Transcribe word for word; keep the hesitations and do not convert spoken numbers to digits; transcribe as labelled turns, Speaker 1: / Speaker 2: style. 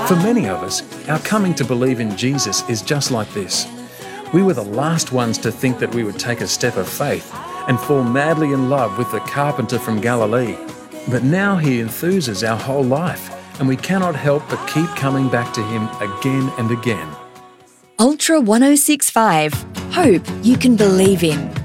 Speaker 1: For many of us, our coming to believe in Jesus is just like this. We were the last ones to think that we would take a step of faith and fall madly in love with the carpenter from Galilee. But now he enthuses our whole life, and we cannot help but keep coming back to him again and again.
Speaker 2: Ultra one oh six point five. Hope you can believe in.